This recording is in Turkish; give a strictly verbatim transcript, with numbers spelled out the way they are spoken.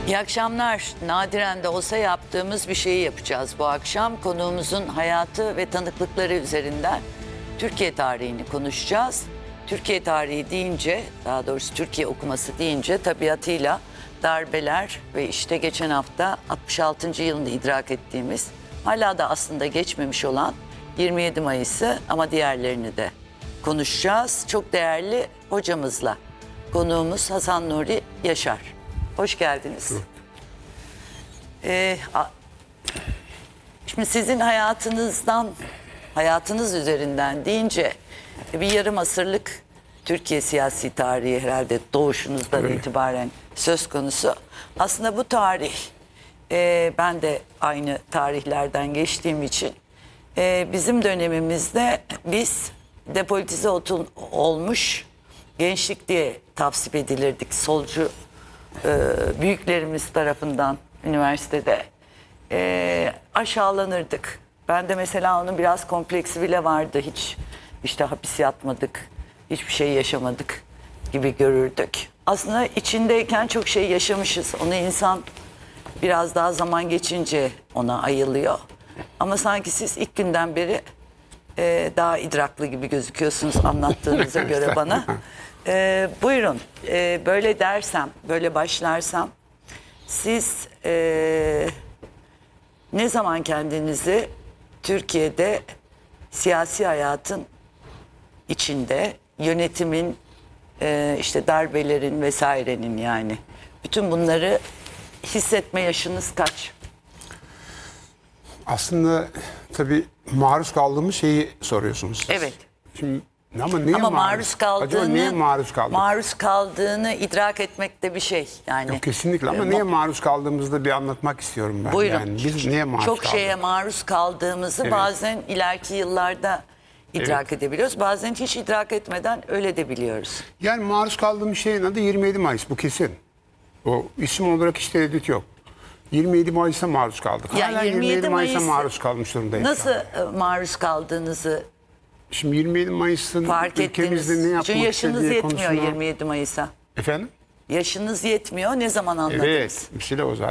İyi akşamlar. Nadiren de olsa yaptığımız bir şeyi yapacağız bu akşam. Konuğumuzun hayatı ve tanıklıkları üzerinden Türkiye tarihini konuşacağız. Türkiye tarihi deyince, daha doğrusu Türkiye okuması deyince tabiatıyla darbeler ve işte geçen hafta altmış altıncı yılını idrak ettiğimiz, hala da aslında geçmemiş olan yirmi yedi Mayıs'ı ama diğerlerini de konuşacağız. Çok değerli hocamızla. Konuğumuz Hasan Nuri Yaşar. Hoş geldiniz. Ee, şimdi sizin hayatınızdan, hayatınız üzerinden deyince bir yarım asırlık Türkiye siyasi tarihi herhalde doğuşunuzdan evet. itibaren söz konusu. Aslında bu tarih, e, ben de aynı tarihlerden geçtiğim için e, bizim dönemimizde biz depolitize olmuş gençlik diye tavsip edilirdik. Solcu e, büyüklerimiz tarafından üniversitede e, aşağılanırdık. Ben de mesela onun biraz kompleksi bile vardı. Hiç işte hapis yatmadık, hiçbir şey yaşamadık gibi görürdük. Aslında içindeyken çok şey yaşamışız. Onu insan biraz daha zaman geçince ona ayılıyor. Ama sanki siz ilk günden beri e, daha idraklı gibi gözüküyorsunuz anlattığınıza göre bana. E, buyurun, e, böyle dersem, böyle başlarsam siz e, ne zaman kendinizi Türkiye'de siyasi hayatın içinde, yönetimin, e, işte darbelerin vesairenin yani bütün bunları hissetme yaşınız kaç? Aslında tabii maruz kaldığımız şeyi soruyorsunuz siz. Evet. Şimdi ama neye Ama maruz, maruz kaldığını, acaba neye maruz kaldık? maruz kaldığını idrak etmek de bir şey yani. Yok, kesinlikle ama e, neye maruz kaldığımızda bir anlatmak istiyorum ben. Buyurun. Yani biz neye maruz Çok kaldık? şeye maruz kaldığımızı Evet. bazen ileriki yıllarda idrak Evet. edebiliyoruz. Bazen hiç idrak etmeden öyle de biliyoruz. Yani maruz kaldığımız şeyin adı yirmi yedi Mayıs, bu kesin. O isim olarak hiç tereddüt yok. yirmi yedi Mayıs'a maruz kaldık. Ya Hala yirmi yedi Mayıs'a Mayıs maruz kalmış durumdayız. Nasıl e, maruz kaldığınızı Şimdi yirmi yedi Mayıs'ın fark ülkemizde ettiniz? ne yapmak Çünkü yaşınız istediği yetmiyor konusuna... yirmi yedi Mayıs'a. Efendim? Yaşınız yetmiyor. Ne zaman anladınız? Evet, mesele o zaten.